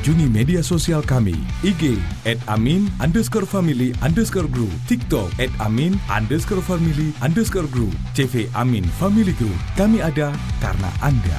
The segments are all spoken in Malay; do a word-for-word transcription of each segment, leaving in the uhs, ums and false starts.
Kunjungi media sosial kami, I G at amin underscore family underscore group, TikTok at amin underscore family underscore group, C V Amin Family Group. Kami ada karena anda.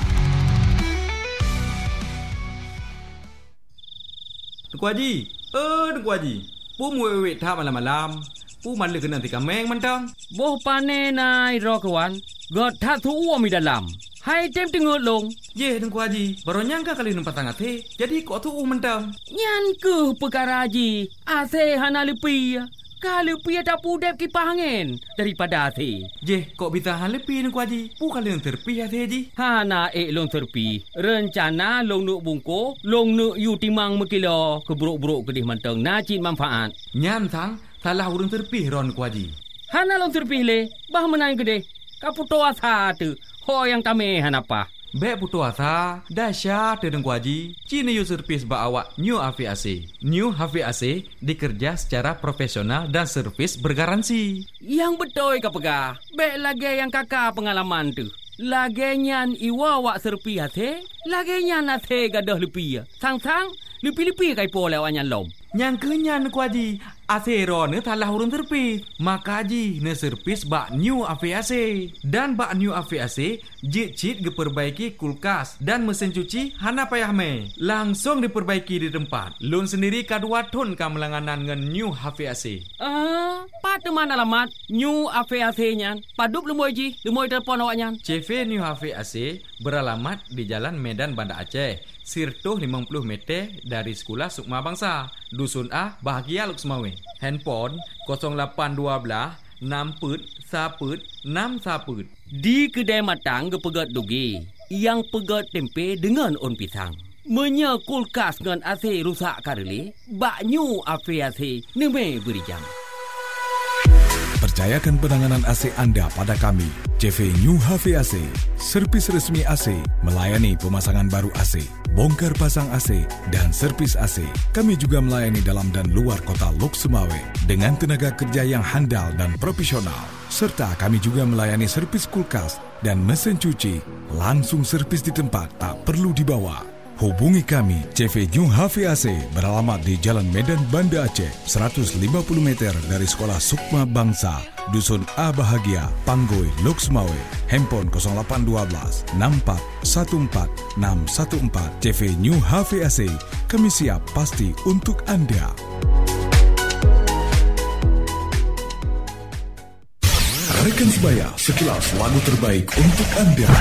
Tengku Haji, eh Tengku Haji, pu muwe thap malam-malam, pu man le kena tika meng mantang. Boh pane nai ro kawan, god that thu uo mi dalam. Hai tem tengok long. Ye Tengku Haji, baru nyangka kali numpat tangat he, jadi kok thu mantang. Nyan ke perkara Haji, ase hana lepi. Kalau pi ada pudep kipas angin daripada ase. Je, kok bisa hal lepi Tengku Haji? Pu kali yang terpi ase Haji. Hana ek long terpi. Rencana long nuk bungko, long nuk yu timang mekilo keburuk-buruk kedih mantang najin manfaat. Nyan tang, salah urang terpi ron Tengku Haji. Hana long terpi le, bah menang kedih. Kaputo asa tu, ho yang tame hanapa. Bek putu asa, dahsyat Tengku Haji. Cini yu servis ba awak New H V A C. New H V A C dikerja secara profesional dan servis bergaransi. Yang betul ka pegah. Bek lagi yang kakak pengalaman tu. Lagi nyan iwa wak serpi hati, lagi nyan hati gadah lepi. Sang-sang, lepi-lepi kai po lewat nyan lom. Yang kenyan Tengku Haji, ase ron ne talah urun terpi. Maka Haji ne servis bak New H V A C. Dan bak New H V A C, jit-jit diperbaiki kulkas dan mesin cuci hana payah me. Langsung diperbaiki di tempat. Lun sendiri kadua ton ka melanganan ngan New H V A C. Ah, pada mana alamat New H V A C nyan? Padup lemoy Ji, lemoy telefon awak nyan. C V New H V A C beralamat di Jalan Medan Banda Aceh, Sirtuh lima puluh meter dari Sekolah Sukma Bangsa, Dusun A, Bahagia Luk Semawe. Handphone kosong lapan dua enam put saput enam saput. Di kedai matang ke pegat dugi, yang pegat tempe dengan on pisang. Menya kulkas dengan A C rusak kareli, bak New H V A C neme beri jam. Percayakan penanganan A C anda pada kami, C V New H V A C, servis resmi A C, melayani pemasangan baru A C, bongkar pasang A C, dan servis A C. Kami juga melayani dalam dan luar kota Luk Semawe dengan tenaga kerja yang handal dan profesional. Serta kami juga melayani servis kulkas dan mesin cuci, langsung servis di tempat, tak perlu dibawa. Hubungi kami, C V New H V A C beralamat di Jalan Medan Banda Aceh, seratus lima puluh meter dari Sekolah Sukma Bangsa, Dusun A Bahagia, Panggoi, Luk Semawe. Handphone kosong lapan dua enam empat satu empat enam satu empat. C V New H V A C, kami siap pasti untuk anda. Rekan sebaya, sekilas lagu terbaik untuk anda.